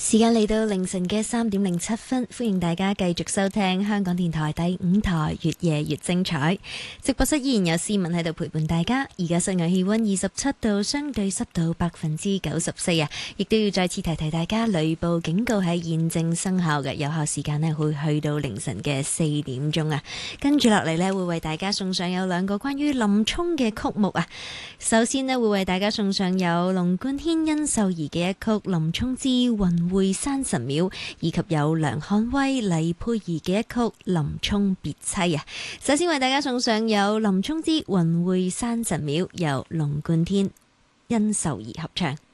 時間嚟到凌晨嘅3:07，歡迎大家繼續收聽香港電台第5台越夜越精彩。直播室依然有思文喺度陪伴大家。而家室外氣溫27度，相對濕度94%啊！亦都要再次提提大家，雷暴警告喺現正生效嘅，有效時間呢會去到凌晨嘅4點鐘啊！跟住落嚟呢，會為大家送上有2個關於林沖嘅曲目啊！首先呢，會為大家送上有龍貫軒、殷秀儀嘅一曲《林沖之雲會山神廟》，以及有梁漢威、黎佩儀嘅一曲《林沖別妻》啊！首先為大家送上有《林沖之雲會山神廟》，由龍貫軒、殷秀儀合唱。